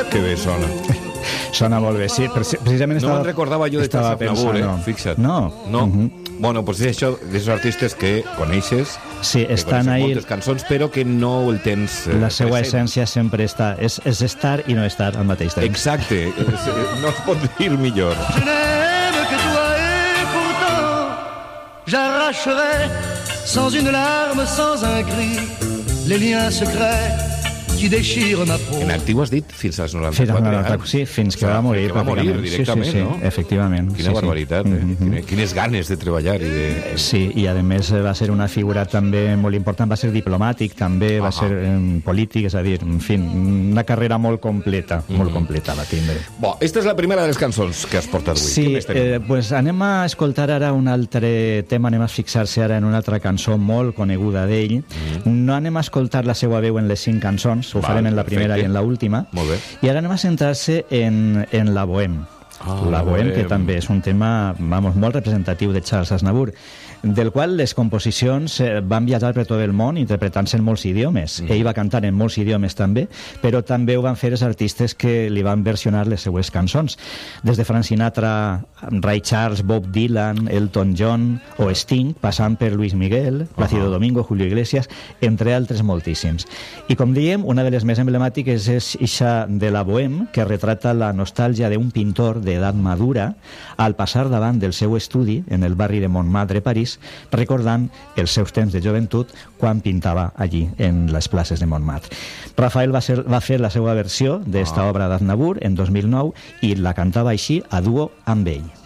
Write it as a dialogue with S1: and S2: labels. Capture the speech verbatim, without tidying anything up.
S1: Que bé sona.
S2: Sona molt bé, sí. Precisament
S1: no
S2: estava,
S1: me'n recordava jo de Charles Aznavour, eh? Fixa't.
S2: No?
S1: No?
S2: Uh -huh.
S1: Bueno, pues és això, d'aquests artistes que coneixes,
S2: sí,
S1: que
S2: estan ahí,
S1: moltes cançons, però que no el tens eh,
S2: la seva
S1: present.
S2: essència sempre està. És, és estar i no estar al mateix temps.
S1: Exacte. És, no es pot dir millor.
S3: Je n'aime que toi et pourtant j'arracherai sans une larme, sans un cri les liens secrets qui déchire ma peau.
S1: En actiu has dit fins als noranta-quatre
S2: Fins als noranta-quatre,
S1: anys.
S2: sí, fins que va morir.
S1: Que va morir directament,
S2: sí, sí, sí,
S1: no?
S2: Efectivament.
S1: Quina
S2: sí,
S1: barbaritat,
S2: sí.
S1: eh?
S2: Mm-hmm.
S1: Quines, quines ganes de treballar i de...
S2: Sí, i a més va ser una figura també molt important, va ser diplomàtic també, va
S1: Ah.
S2: ser eh, polític, és a dir, en fi, una carrera molt completa,
S1: Mm.
S2: molt completa va tindre.
S1: Bo, esta és la primera de les cançons que has portat avui. Què
S2: Sí,
S1: més tenim?
S2: eh, pues anem a escoltar ara un altre tema, anem a fixar-se ara en una altra cançó molt coneguda d'ell. Mm. No anem a escoltar la seva veu en les cinc cançons, ho
S1: Val,
S2: farem en la primera
S1: perfecte.
S2: i en la última.
S1: Molt bé.
S2: I ara anem a centrar-se en, en la Bohème.
S1: Ah,
S2: la Bohème, que
S1: Bohème.
S2: també és un tema, vamos, molt representatiu de Charles Aznavour, del qual les composicions eh, van viatjar per tot el món interpretant-se en molts idiomes. Mm. Ell va cantar en molts idiomes també, però també ho van fer els artistes que li van versionar les seues cançons. Des de Frank Sinatra, Ray Charles, Bob Dylan, Elton John o Sting, passant per Luis Miguel, Plácido uh-huh. Domingo, Julio Iglesias, entre altres moltíssims. I com dèiem, una de les més emblemàtiques és ixa de la Bohème, que retrata la nostàlgia d'un pintor d'edat madura al passar davant del seu estudi en el barri de Montmartre, París, recordant els seus temps de joventut quan pintava allí, en les places de Montmartre. Rafael va, ser, va fer la seva versió d'esta ah. obra d'Aznavour en dos mil nou i la cantava així a duo amb ell.